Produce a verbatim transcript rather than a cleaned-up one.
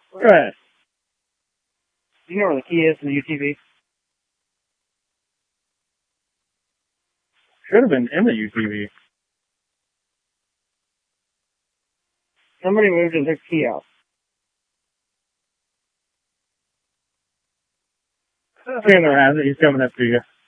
Go ahead. Do you know where the key is to the U T V? Should have been in the U T V. Somebody moved and took the key out. Chandler has it. He's coming up to you.